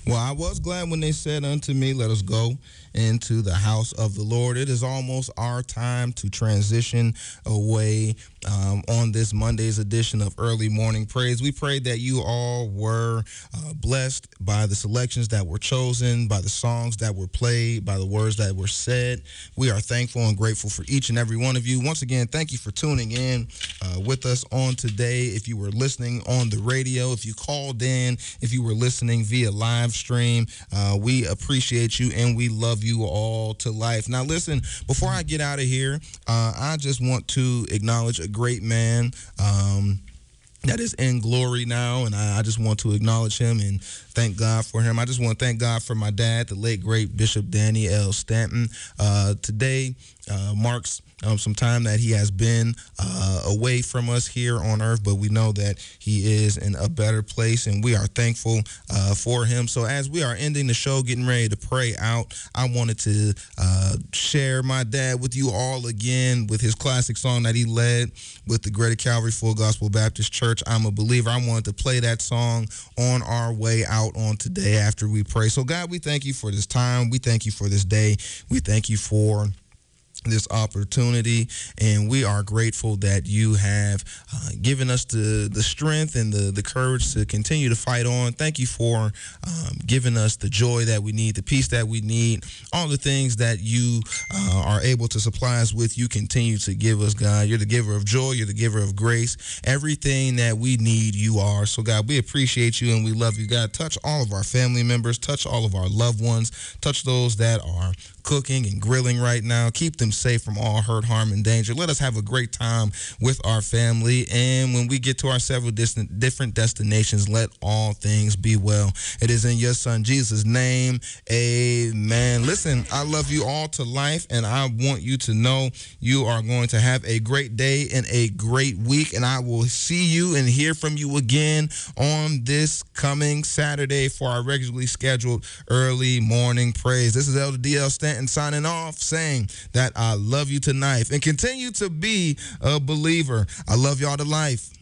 Well, I was glad when they said unto me, let us go into the house of the Lord. It is almost our time to transition away on this Monday's edition of Early Morning Praise. We pray that you all were blessed by the selections that were chosen, by the songs that were played, by the words that were said. We are thankful and grateful for each and every one of you. Once again, thank you for tuning in with us on today. If you were listening on the radio, if you called in, if you were listening via live stream, we appreciate you and we love you all to life. Now, listen, before I get out of here, I just want to acknowledge a great man that is in glory now, and I just want to acknowledge him and thank God for him. I just want to thank God for my dad, the late, great Bishop Danny L. Stanton. Today marks some time that he has been away from us here on earth, but we know that he is in a better place, and we are thankful for him. So as we are ending the show, getting ready to pray out, I wanted to share my dad with you all again with his classic song that he led with the Greater Calvary Full Gospel Baptist Church, I'm a Believer. I wanted to play that song on our way out on today after we pray. So God, we thank you for this time. We thank you for this day. We thank you for this opportunity, and we are grateful that you have given us the strength and the courage to continue to fight on. Thank you for giving us the joy that we need, the peace that we need, all the things that you are able to supply us with. You continue to give us, God. You're the giver of joy. You're the giver of grace. Everything that we need, you are. So, God, we appreciate you and we love you. God, touch all of our family members, touch all of our loved ones, touch those that are cooking and grilling right now. Keep them safe from all hurt, harm, and danger. Let us have a great time with our family. And when we get to our several different destinations, let all things be well. It is in your son Jesus' name. Amen. Listen, I love you all to life, and I want you to know you are going to have a great day and a great week. And I will see you and hear from you again on this coming Saturday for our regularly scheduled early morning praise. This is Elder D.L. Stanton signing off, saying that I love you tonight and continue to be a believer. I love y'all to life.